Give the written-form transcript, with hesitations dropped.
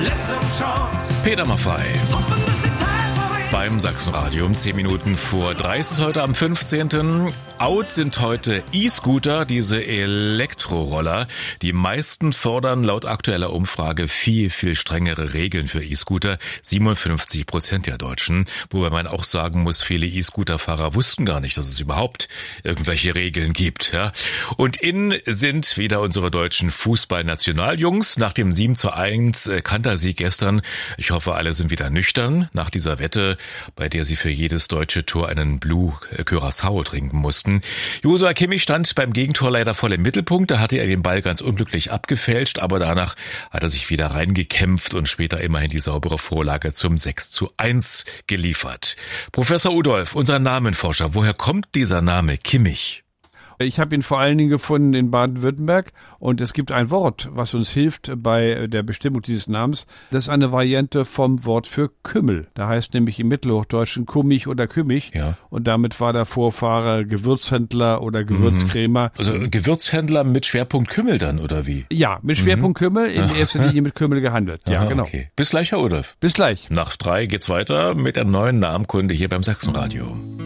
Peter Maffay beim Sachsenradio um 10 Minuten vor 3. Es ist heute am 15. Out sind heute E-Scooter, diese Elektroroller. Die meisten fordern laut aktueller Umfrage viel, viel strengere Regeln für E-Scooter. 57% der Deutschen. Wobei man auch sagen muss, viele E-Scooter-Fahrer wussten gar nicht, dass es überhaupt irgendwelche Regeln gibt. Ja. Und in sind wieder unsere deutschen Fußballnationaljungs. Nach dem 7:1 Kantersieg gestern. Ich hoffe, alle sind wieder nüchtern nach dieser Wette, bei der sie für jedes deutsche Tor einen Blue Curaçao trinken mussten. Joshua Kimmich stand beim Gegentor leider voll im Mittelpunkt. Da hatte er den Ball ganz unglücklich abgefälscht, aber danach hat er sich wieder reingekämpft und später immerhin die saubere Vorlage zum 6:1 geliefert. Professor Udolf, unser Namenforscher, woher kommt dieser Name Kimmich? Ich habe ihn vor allen Dingen gefunden in Baden-Württemberg und es gibt ein Wort, was uns hilft bei der Bestimmung dieses Namens. Das ist eine Variante vom Wort für Kümmel. Da heißt nämlich im Mittelhochdeutschen Kummich oder Kümmich. Ja. Und damit war der Vorfahre Gewürzhändler oder Gewürzkrämer. Also Gewürzhändler mit Schwerpunkt Kümmel dann, oder wie? Ja, mit Schwerpunkt Kümmel, in erster Linie mit Kümmel gehandelt. Ja, genau. Okay. Bis gleich, Herr Udolf. Bis gleich. Nach 3 geht's weiter mit der neuen Namenkunde hier beim Sachsenradio.